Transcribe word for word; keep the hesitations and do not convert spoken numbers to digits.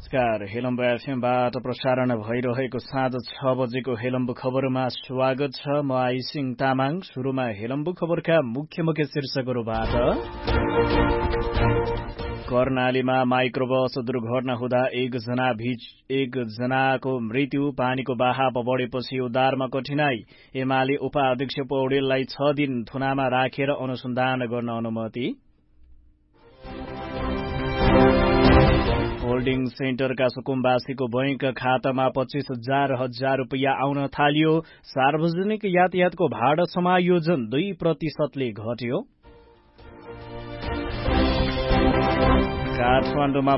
नमस्कार, हेलम्बु एफएमबाट प्रसारण भइरहेको साँझ छ बजेको हेलम्बु खबरमा स्वागत छ। म आइसिङ तामाङ। शुरूमा हेलम्बु खबरका मुख्य मुख्य शीर्षकहरूबाट। कर्णालीमा माइक्रोबस दुर्घटना हुँदा एकजना एकजनाको मृत्यु, पानीको बहाव बढेपछि उद्धारमा कठिनाई। एमाले उपाध्यक्ष पौडेललाई छ दिन थुनामा राखेर अनुसन्धान गर्न अनुमति। होल्डिङ सेन्टरका सुकुम्बासीको बैंक खातामा पच्चीस हजार हजार रुपियाँ आउन थालियो। सार्वजनिक यातायातको भाडा समायोजन दुई प्रतिशतले घट्यो। काठमाडौँमा